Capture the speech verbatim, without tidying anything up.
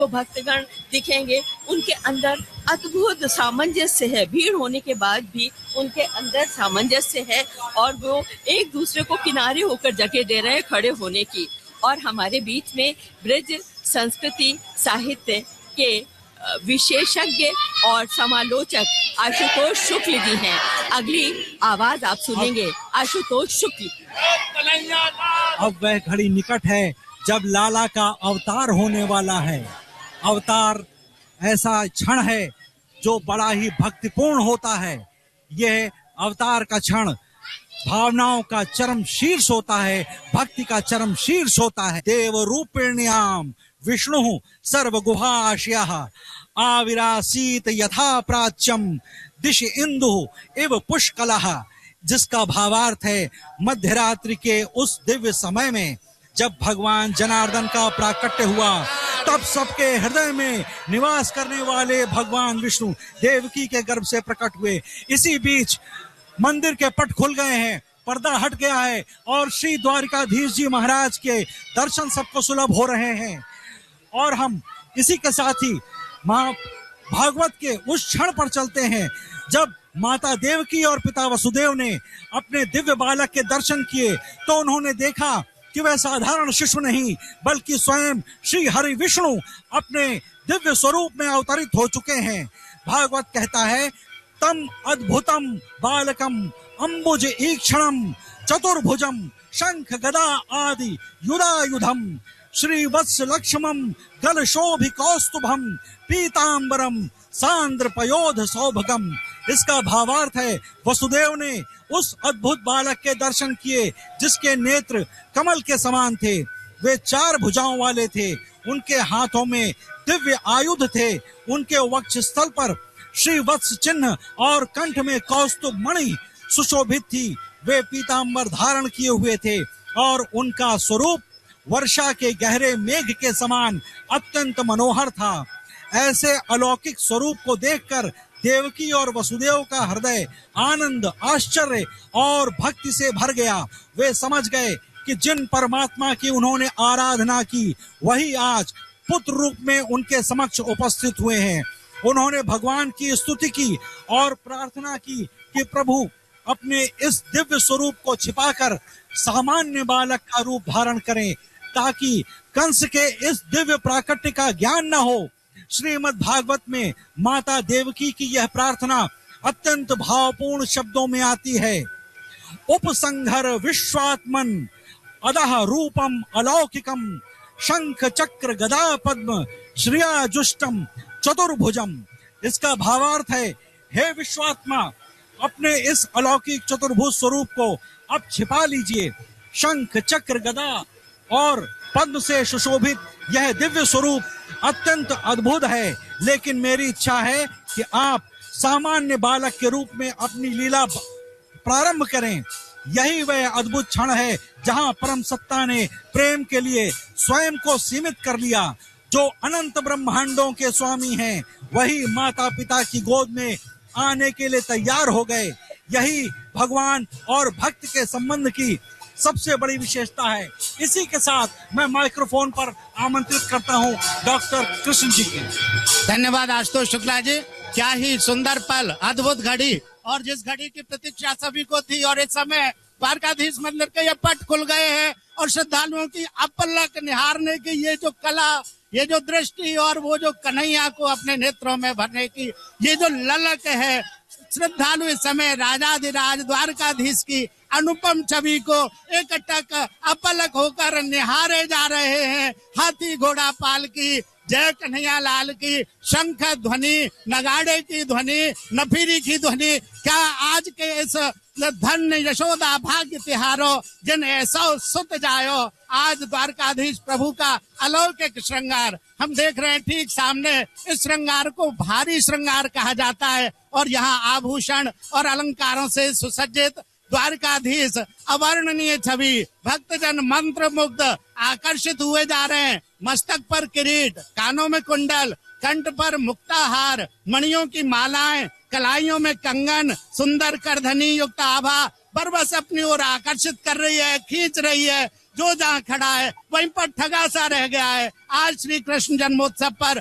तो भक्तगण दिखेंगे, उनके अंदर अद्भुत सामंजस्य है। भीड़ होने के बाद भी उनके अंदर सामंजस्य है और वो एक दूसरे को किनारे होकर जगह दे रहे हैं खड़े होने की। और हमारे बीच में ब्रज संस्कृति साहित्य के विशेषज्ञ और समालोचक आशुतोष शुक्ल जी हैं। अगली आवाज आप सुनेंगे आशुतोष शुक्ल। अब वह घड़ी निकट है जब लाला का अवतार होने वाला है। अवतार ऐसा क्षण है जो बड़ा ही भक्तिपूर्ण होता है। यह अवतार का क्षण भावनाओं का चरम शीर्ष होता है, भक्ति का चरम शीर्ष होता है। देव रूपिण्याम विष्णु सर्वगुहाशयः आविरासीत यथा प्राच्यम दिश इंदु इव पुष्कलः, जिसका भावार्थ है मध्यरात्रि के उस दिव्य समय में जब भगवान जनार्दन का प्राकट्य हुआ, तब सबके हृदय में निवास करने वाले भगवान विष्णु देवकी के गर्भ से प्रकट हुए। इसी बीच मंदिर के पट खुल गए हैं, पर्दा हट गया है और श्री द्वारिकाधीश जी महाराज के दर्शन सबको सुलभ हो रहे हैं। और हम इसी के साथ ही मां भागवत के उस क्षण पर चलते हैं जब माता देवकी और पिता वसुदेव ने अपने दिव्य बालक के दर्शन किए तो उन्होंने देखा कि वह साधारण शिशु नहीं बल्कि स्वयं श्री हरि विष्णु अपने दिव्य स्वरूप में अवतरित हो चुके हैं। भागवत कहता है, तम अद्भुतम बालकम अंबुज ईक्षणम चतुर्भुजम शंख गदा आदि युधायुधम श्री वत्स लक्ष्मम गल शोभि कौस्तुभम पीतांबरम सांद्र पयोध सौभगम। इसका भावार्थ है वसुदेव ने उस अद्भुत बालक के दर्शन किए जिसके नेत्र कमल के समान थे। वे चार भुजाओं वाले थे, उनके हाथों में दिव्य आयुध थे, उनके वक्ष स्थल पर श्री वत्स चिन्ह और कंठ में कौस्तुभ मणि सुशोभित थी। वे पीतांबर धारण किए हुए थे और उनका स्वरूप वर्षा के गहरे मेघ के समान अत्यंत मनोहर था। ऐसे अलौकिक स्वरूप को देखकर देवकी और वसुदेव का हृदय आनंद, आश्चर्य और भक्ति से भर गया। वे समझ गए कि जिन परमात्मा की उन्होंने आराधना की वही आज पुत्र रूप में उनके समक्ष उपस्थित हुए हैं। उन्होंने भगवान की स्तुति की और प्रार्थना की कि प्रभु अपने इस दिव्य स्वरूप को छिपाकर सामान्य बालक का रूप धारण करें ताकि कंस के इस दिव्य प्राकट्य का ज्ञान न हो। श्रीमद् भागवत में माता देवकी की यह प्रार्थना अत्यंत भावपूर्ण शब्दों में आती है। उपसंहर विश्वात्मन अदह रूपम अलौकिकम शंख चक्र गदा पद्म श्रिया जुष्टम चतुर्भुजम। इसका भावार्थ है, हे विश्वात्मा, अपने इस अलौकिक चतुर्भुज स्वरूप को अब छिपा लीजिए। शंख चक्र गदा और पद्म से सुशोभित यह दिव्य स्वरूप अत्यंत अद्भुत है, लेकिन मेरी इच्छा है कि आप सामान्य बालक के रूप में अपनी लीला प्रारंभ करें। यही वह अद्भुत क्षण है जहां परम सत्ता ने प्रेम के लिए स्वयं को सीमित कर लिया। जो अनंत ब्रह्मांडों के स्वामी हैं, वही माता पिता की गोद में आने के लिए तैयार हो गए। यही भगवान और भक्त के संबंध की सबसे बड़ी विशेषता है। इसी के साथ मैं माइक्रोफोन पर आमंत्रित करता हूं डॉक्टर कृष्ण जी की। धन्यवाद आशुतोष शुक्ला जी। क्या ही सुंदर पल, अद्भुत घड़ी, और जिस घड़ी की प्रतीक्षा सभी को थी। और इस समय द्वारकाधीश मंदिर के ये पट खुल गए हैं और श्रद्धालुओं की अपलक निहारने की ये जो कला, ये जो दृष्टि और वो जो कन्हैया को अपने नेत्रों में भरने की ये जो ललक है, श्रद्धालु इस समय राजाधिराज द्वारकाधीश की अनुपम छवि को एकटक अपलक होकर निहारे जा रहे हैं। हाथी घोड़ा पाल की जय कन्हैया लाल की, शंख ध्वनि, नगाड़े की ध्वनि, नफीरी की ध्वनि। क्या आज के इस धन्य यशोदा भाग्य तिहारो जिन ऐसा सुत जायो, आज द्वारकाधीश प्रभु का अलौकिक श्रृंगार हम देख रहे हैं। ठीक सामने इस श्रृंगार को भारी श्रृंगार कहा जाता है और यहाँ आभूषण और अलंकारों से सुसज्जित द्वारकाधीश अवर्णनीय छवि, भक्तजन मंत्र मुग्ध आकर्षित हुए जा रहे हैं। मस्तक पर किरीट, कानों में कुंडल, कंठ पर मुक्ताहार, मणियों की मालाएं, कलाइयों में कंगन, सुंदर करधनी युक्त आभा बरबस अपनी ओर आकर्षित कर रही है, खींच रही है। जो जहाँ खड़ा है वहीं पर ठगा सा रह गया है। आज श्री कृष्ण जन्मोत्सव पर